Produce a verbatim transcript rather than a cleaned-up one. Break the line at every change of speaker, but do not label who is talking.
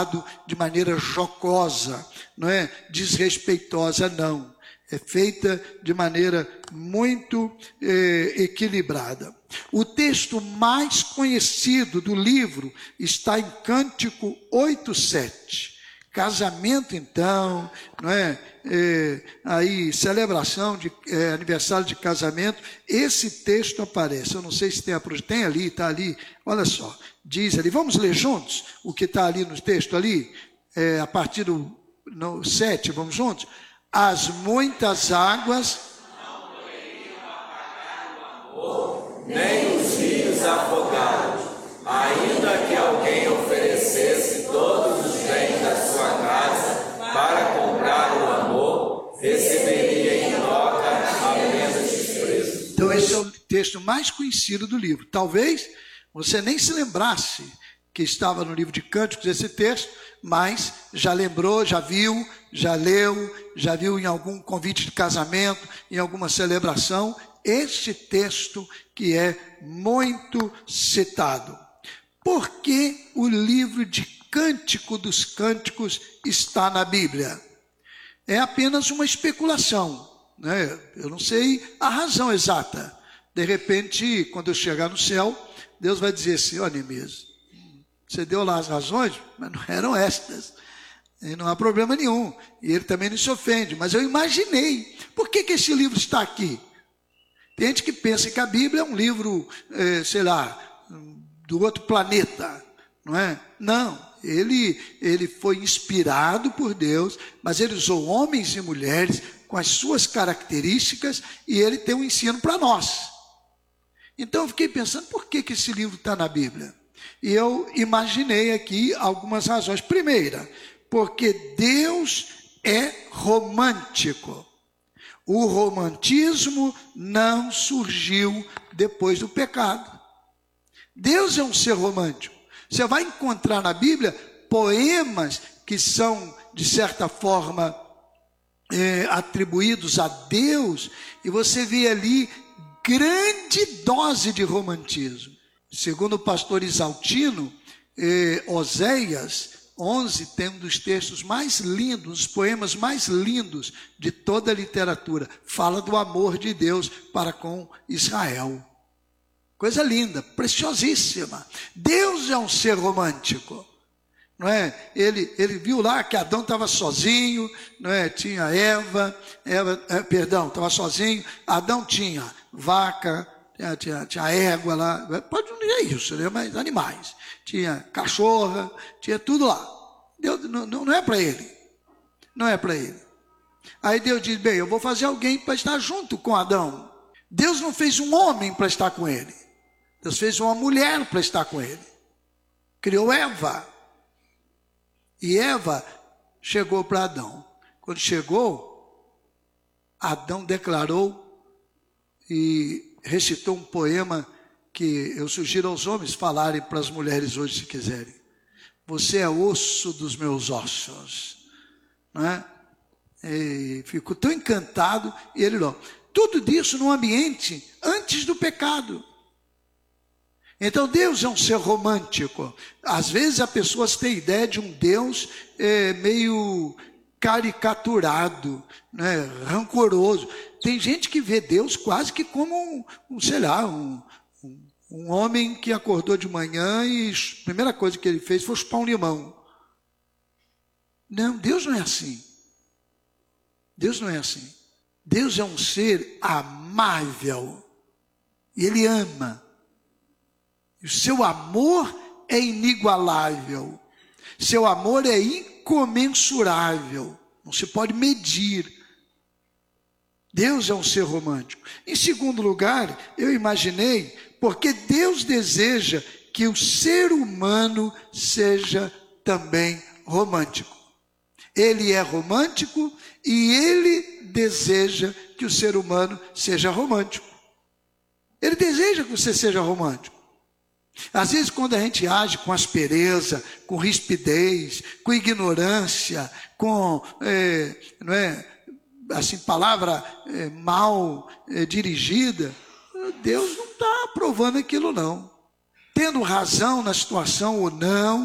de maneira jocosa, não é desrespeitosa, não. É feita de maneira muito eh, equilibrada. O texto mais conhecido do livro está em Cântico oito, sete. Casamento, então, não é? é aí, celebração de é, aniversário de casamento, esse texto aparece. Eu não sei se tem, a, tem ali, está ali, olha só, diz ali, vamos ler juntos o que está ali no texto ali, é, a partir do no, sete, vamos juntos? As muitas águas
não poderiam apagar o amor, nem os rios afogados, ainda que alguém oferecesse todos os bens da sua casa para comprar o amor, receberia em troca apenas desprezo.
Então esse é o texto mais conhecido do livro. Talvez você nem se lembrasse que estava no livro de Cânticos esse texto, mas já lembrou, já viu, já leu, já viu em algum convite de casamento, em alguma celebração, este texto que é muito citado. Por que o livro de Cântico dos Cânticos está na Bíblia? É apenas uma especulação, né? Eu não sei a razão exata. De repente, quando eu chegar no céu, Deus vai dizer assim, ó Neemias, você deu lá as razões, mas não eram estas. E não há problema nenhum. E ele também não se ofende. Mas eu imaginei. Por que, que esse livro está aqui? Tem gente que pensa que a Bíblia é um livro, eh, sei lá, do outro planeta. Não é? Não. Ele, ele foi inspirado por Deus, mas ele usou homens e mulheres com as suas características e ele tem um ensino para nós. Então eu fiquei pensando, por que, que esse livro está na Bíblia? E eu imaginei aqui algumas razões. Primeira, porque Deus é romântico. O romantismo não surgiu depois do pecado. Deus é um ser romântico. Você vai encontrar na Bíblia poemas que são, de certa forma, é, atribuídos a Deus, e você vê ali grande dose de romantismo. Segundo o pastor Isaltino, eh, Oséias onze tem um dos textos mais lindos, os poemas mais lindos de toda a literatura. Fala do amor de Deus para com Israel. Coisa linda, preciosíssima. Deus é um ser romântico. Não é? Ele, ele viu lá que Adão estava sozinho, não é? Tinha Eva, Eva é, perdão, estava sozinho. Adão tinha vaca, Tinha, tinha, tinha égua lá, pode não dizer isso, né? Mas animais. Tinha cachorra, tinha tudo lá. Deus, não, não é para ele. Não é para ele. Aí Deus diz, bem, eu vou fazer alguém para estar junto com Adão. Deus não fez um homem para estar com ele. Deus fez uma mulher para estar com ele. Criou Eva. E Eva chegou para Adão. Quando chegou, Adão declarou e recitou um poema que eu sugiro aos homens falarem para as mulheres hoje, se quiserem. Você é osso dos meus ossos. Não é? E ficou tão encantado. E ele falou, tudo isso no ambiente antes do pecado. Então Deus é um ser romântico. Às vezes as pessoas têm ideia de um Deus é, meio caricaturado, né, rancoroso. Tem gente que vê Deus quase que como um, um sei lá, um, um, um homem que acordou de manhã e a primeira coisa que ele fez foi chupar um limão. Não, Deus não é assim. Deus não é assim. Deus é um ser amável. E Ele ama. E o seu amor é inigualável. Seu amor é incomensurável. Não se pode medir. Deus é um ser romântico. Em segundo lugar, eu imaginei, porque Deus deseja que o ser humano seja também romântico. Ele é romântico e Ele deseja que o ser humano seja romântico. Ele deseja que você seja romântico. Às vezes, quando a gente age com aspereza, com rispidez, com ignorância, com, é, não é, assim, palavra é, mal é, dirigida, Deus não está aprovando aquilo não. Tendo razão na situação ou não,